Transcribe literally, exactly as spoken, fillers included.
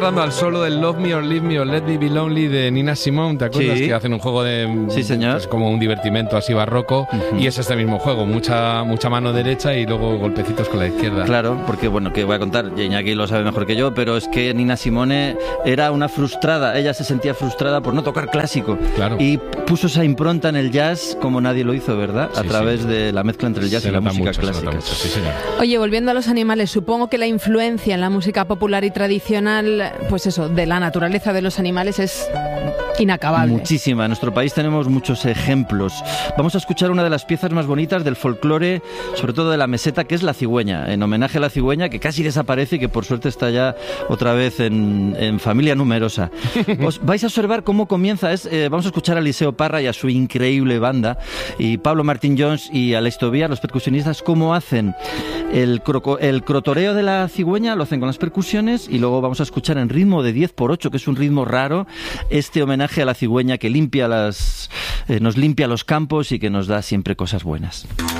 recordando al solo del Love Me or Leave Me or Let Me Be Lonely de Nina Simone, ¿te acuerdas? Sí. Que hacen un juego de... Sí, señor. Pues como un divertimento así barroco, uh-huh. y es este mismo juego, mucha mucha mano derecha y luego golpecitos con la izquierda. Claro, porque bueno, que voy a contar, Iñaki lo sabe mejor que yo, pero es que Nina Simone era una frustrada, ella se sentía frustrada por no tocar clásico. Claro. Y puso esa impronta en el jazz como nadie lo hizo, ¿verdad? Sí, a través sí. de la mezcla entre el jazz se y la música mucho, clásica. Mucho, sí, señor. Oye, volviendo a los animales, supongo que la influencia en la música popular y tradicional, pues eso, de la naturaleza de los animales es inacabable. Muchísima. En nuestro país tenemos muchos ejemplos. Vamos a escuchar una de las piezas más bonitas del folclore, sobre todo de la meseta, que es la cigüeña, en homenaje a la cigüeña, que casi desaparece y que por suerte está ya otra vez en, en familia numerosa. Os vais a observar cómo comienza. Es, eh, vamos a escuchar a Eliseo Parra y a su increíble banda, y Pablo Martín Jones y Alex Tobías, los percusionistas, cómo hacen el, croco, el crotoreo de la cigüeña, lo hacen con las percusiones, y luego vamos a escuchar en ritmo de diez por ocho, que es un ritmo raro, este homenaje a la cigüeña que limpia las, eh, nos limpia los campos y que nos da siempre cosas buenas.